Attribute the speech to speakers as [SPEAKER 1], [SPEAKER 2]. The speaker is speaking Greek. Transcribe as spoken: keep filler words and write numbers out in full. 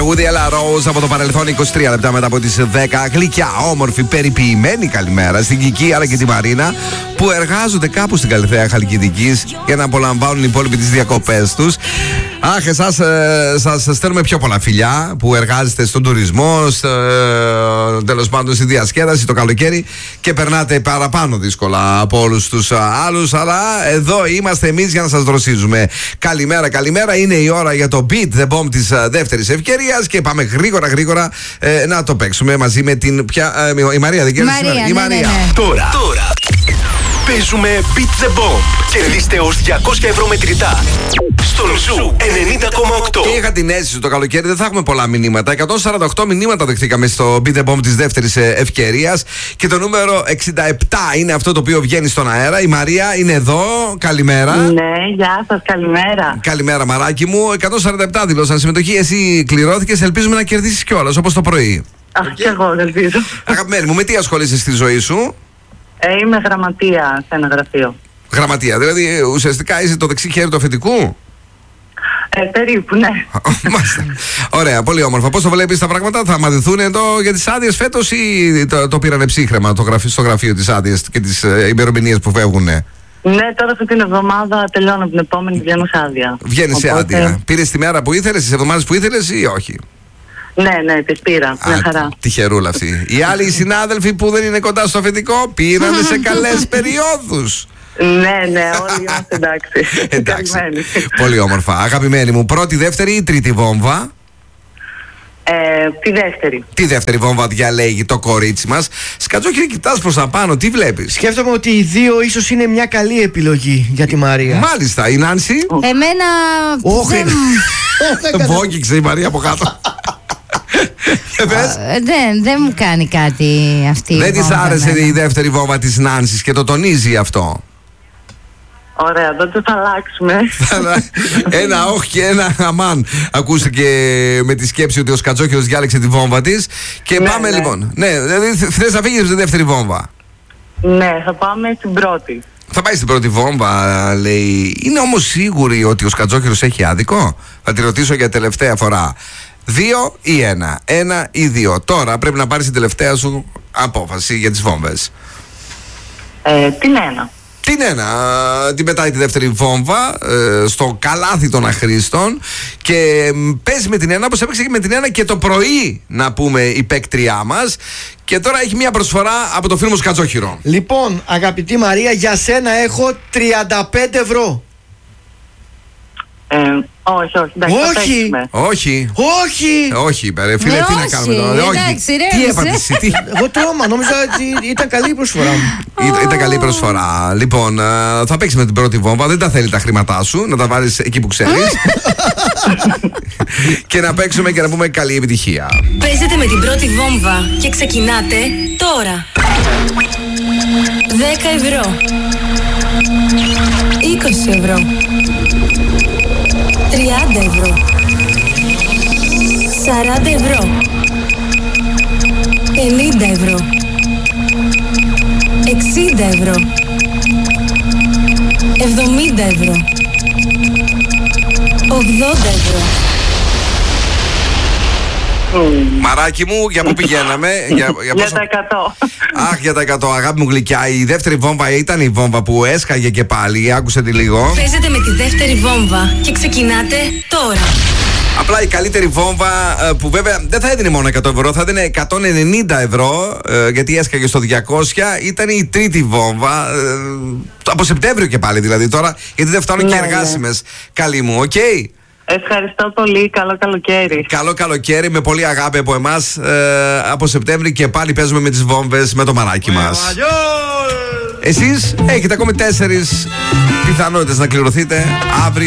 [SPEAKER 1] τραγούδι Ella Rose από το παρελθόν, είκοσι τρία λεπτά μετά από τις δέκα. Γλυκιά, όμορφη, περιποιημένη καλημέρα στην Κική αλλά και τη Μαρίνα, που εργάζονται κάπου στην Καλυθέα Χαλκιδικής για να απολαμβάνουν οι υπόλοιποι τις διακοπές τους. Αχ, εσάς ε, σας στέλνουμε πιο πολλά φιλιά που εργάζεστε στον τουρισμό, στο, ε, τέλος πάντων στη διασκέδαση το καλοκαίρι και περνάτε παραπάνω δύσκολα από όλους τους άλλους. Αλλά εδώ είμαστε εμείς για να σας δροσίζουμε. Καλημέρα, καλημέρα. Είναι η ώρα για το Beat the Bomb της δεύτερης ευκαιρίας και πάμε γρήγορα, γρήγορα ε, να το παίξουμε μαζί με την. Πια, ε, η Μαρία, δεν κέρδισε σήμερα.
[SPEAKER 2] Ναι,
[SPEAKER 1] Η Μαρία.
[SPEAKER 2] ναι, ναι.
[SPEAKER 3] Τώρα, τώρα παίζουμε Beat the Bomb. Κερδίστε ως διακόσια ευρώ μετρητά στον Ζου ενενήντα κόμμα οκτώ.
[SPEAKER 1] Και είχα την αίσθηση το καλοκαίρι δεν θα έχουμε πολλά μηνύματα. εκατόν σαράντα οκτώ μηνύματα δεχτήκαμε στο Beat the Bomb της δεύτερης ευκαιρίας. Και το νούμερο εξήντα επτά είναι αυτό το οποίο βγαίνει στον αέρα. Η Μαρία είναι εδώ. Καλημέρα.
[SPEAKER 4] Ναι, γεια σας, καλημέρα.
[SPEAKER 1] Καλημέρα, μαράκι μου. εκατόν σαράντα επτά δηλώσαν συμμετοχή. Εσύ κληρώθηκες. Ελπίζουμε να κερδίσεις κιόλας, όπως το πρωί.
[SPEAKER 4] Αχ, okay. Κι εγώ ελπίζω.
[SPEAKER 1] Αγαπημένη μου, με τι ασχολείσαι στη ζωή σου?
[SPEAKER 4] Ε, είμαι γραμματεία σε ένα γραφείο.
[SPEAKER 1] Γραμματεία, δηλαδή ουσιαστικά είσαι το δεξί χέρι του αφεντικού.
[SPEAKER 4] Ε, περίπου, ναι.
[SPEAKER 1] Μάλιστα. Ωραία, πολύ όμορφα. Πώς το βλέπεις τα πράγματα, θα μαθηθούν εδώ για τις άδειες φέτος ή το, το πήρανε ψύχρεμα το γραφείο, στο γραφείο τις άδειες και τις ε, ημερομηνίες που φεύγουνε?
[SPEAKER 4] Ναι, τώρα αυτή την εβδομάδα τελειώνω, την επόμενη βγαίνω σε άδεια.
[SPEAKER 1] Βγαίνεις σε άδεια. Πήρες τη μέρα που ήθελες, τις εβδομάδες που ήθελες ή όχι?
[SPEAKER 4] Ναι, ναι, τις πήρα. Μια χαρά.
[SPEAKER 1] Τυχερούλα αυτή. Οι άλλοι οι συνάδελφοι που δεν είναι κοντά στο αφεντικό πήραν σε καλές περιόδους.
[SPEAKER 4] Ναι, ναι, όλοι είμαστε εντάξει.
[SPEAKER 1] Εντάξει. Πολύ όμορφα. Αγαπημένη μου, πρώτη, δεύτερη ή τρίτη βόμβα?
[SPEAKER 4] Ε, τη δεύτερη.
[SPEAKER 1] Τη δεύτερη βόμβα διαλέγει το κορίτσι μας. Σκατζόχυρη, κοιτάς προς τα πάνω, τι βλέπεις?
[SPEAKER 2] Σκέφτομαι ότι οι δύο ίσως είναι μια καλή επιλογή για τη Μαρία.
[SPEAKER 1] Μάλιστα, η Νάνση.
[SPEAKER 5] Εμένα.
[SPEAKER 2] Όχι.
[SPEAKER 1] Βόγγιξε η Μαρία από κάτω.
[SPEAKER 5] Δεν, δεν μου κάνει κάτι αυτή.
[SPEAKER 1] Δεν της άρεσε η δεύτερη βόμβα της Νάνσης και το τονίζει αυτό.
[SPEAKER 4] Ωραία, τότε θα αλλάξουμε.
[SPEAKER 1] Ένα όχι και ένα αμάν. Ακούστηκε με τη σκέψη ότι ο Σκατζόχυρος διάλεξε τη βόμβα της. Και
[SPEAKER 4] ναι,
[SPEAKER 1] πάμε
[SPEAKER 4] ναι.
[SPEAKER 1] λοιπόν. Ναι, δηλαδή θες να φύγεις από τη δεύτερη βόμβα?
[SPEAKER 4] Ναι, θα πάμε στην πρώτη.
[SPEAKER 1] Θα πάει στην πρώτη βόμβα, λέει. Είναι όμως σίγουρη ότι ο Σκατζόχυρος έχει άδικο? Θα τη ρωτήσω για τελευταία φορά. Δύο ή ένα? Ένα ή δύο? Τώρα πρέπει να πάρεις την τελευταία σου απόφαση για τις βόμβες.
[SPEAKER 4] Ε, την ένα.
[SPEAKER 1] Την ένα, την πετάει τη δεύτερη βόμβα ε, στο καλάθι των αχρήστων και παίζει με την ένα όπως έπαιξε και με την ένα και το πρωί, να πούμε, η παίκτριά μας. Και τώρα έχει μια προσφορά από το φίλο μου Σκατζόχυρο.
[SPEAKER 2] Λοιπόν, αγαπητή Μαρία, για σένα έχω τριάντα πέντε ευρώ.
[SPEAKER 4] Ε, όχι, όχι, εντάξει, θα
[SPEAKER 2] Όχι.
[SPEAKER 4] παίξουμε.
[SPEAKER 1] Όχι.
[SPEAKER 2] Όχι!
[SPEAKER 1] Όχι, ρε φίλε,
[SPEAKER 5] Ε,
[SPEAKER 1] τι να
[SPEAKER 5] όχι,
[SPEAKER 1] κάνουμε τώρα?
[SPEAKER 5] εντάξει, ρε,
[SPEAKER 1] Τι
[SPEAKER 5] ρε,
[SPEAKER 1] έπατησε, τι.
[SPEAKER 2] Εγώ τρώμα, νόμιζα ότι ήταν καλή η προσφορά μου.
[SPEAKER 1] Ήταν, ήταν καλή προσφορά. Λοιπόν, ε, θα παίξει με την πρώτη βόμβα. Δεν τα θέλει τα χρήματά σου. Να τα βάλεις εκεί που ξέρεις. Και να παίξουμε και να πούμε καλή επιτυχία.
[SPEAKER 6] Παίζετε με την πρώτη βόμβα και ξεκινάτε τώρα. δέκα ευρώ, είκοσι ευρώ, τριάντα ευρώ, σαράντα ευρώ, πενήντα ευρώ, εξήντα ευρώ, εβδομήντα ευρώ, ογδόντα ευρώ.
[SPEAKER 1] Μαράκι μου, για πού πηγαίναμε? για, για,
[SPEAKER 4] Για
[SPEAKER 1] πόσο...
[SPEAKER 4] τα εκατό.
[SPEAKER 1] Αχ, για τα εκατό, αγάπη μου γλυκιά. Η δεύτερη βόμβα ήταν η βόμβα που έσκαγε και πάλι. Άκουσε τη λίγο.
[SPEAKER 6] Παίζετε με τη δεύτερη βόμβα και ξεκινάτε τώρα.
[SPEAKER 1] Απλά η καλύτερη βόμβα που βέβαια δεν θα έδινε μόνο εκατό ευρώ, θα έδινε εκατόν ενενήντα ευρώ, γιατί έσκαγε στο διακόσια. Ήταν η τρίτη βόμβα. Από Σεπτέμβριο και πάλι δηλαδή τώρα, γιατί δεν φτάνουν
[SPEAKER 4] Ναι,
[SPEAKER 1] και
[SPEAKER 4] ναι.
[SPEAKER 1] εργάσιμες. Καλή μου, οκ. Okay.
[SPEAKER 4] Ευχαριστώ πολύ, καλό καλοκαίρι.
[SPEAKER 1] Καλό καλοκαίρι, με πολύ αγάπη από εμάς. Ε, από Σεπτέμβρη και πάλι παίζουμε με τις βόμβες με το μαράκι μας. Εσείς έχετε ακόμη τέσσερις πιθανότητες να κληρωθείτε αύριο.